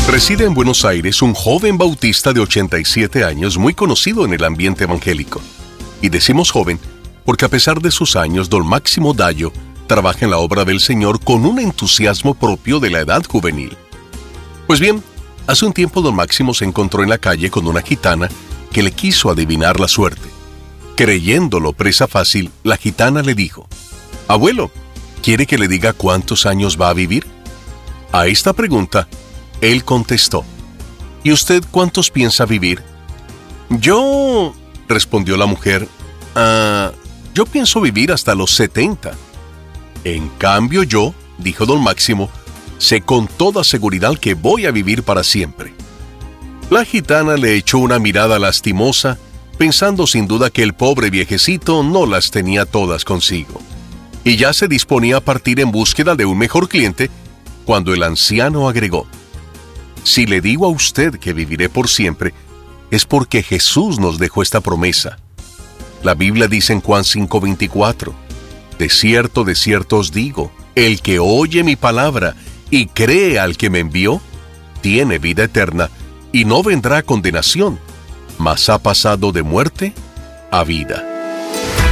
Reside en Buenos Aires un joven bautista de 87 años muy conocido en el ambiente evangélico. Y decimos joven porque a pesar de sus años, don Máximo Dayo trabaja en la obra del Señor con un entusiasmo propio de la edad juvenil. Pues bien, hace un tiempo don Máximo se encontró en la calle con una gitana que le quiso adivinar la suerte. Creyéndolo presa fácil, la gitana le dijo: «Abuelo, ¿quiere que le diga cuántos años va a vivir?». A esta pregunta, él contestó: «¿Y usted cuántos piensa vivir?». «Yo», respondió la mujer, yo pienso vivir hasta los 70. «En cambio yo», dijo don Máximo, «sé con toda seguridad que voy a vivir para siempre». La gitana le echó una mirada lastimosa, pensando sin duda que el pobre viejecito no las tenía todas consigo. Y ya se disponía a partir en búsqueda de un mejor cliente, cuando el anciano agregó: «Si le digo a usted que viviré por siempre, es porque Jesús nos dejó esta promesa. La Biblia dice en Juan 5:24, de cierto os digo, el que oye mi palabra y cree al que me envió, tiene vida eterna y no vendrá a condenación, mas ha pasado de muerte a vida».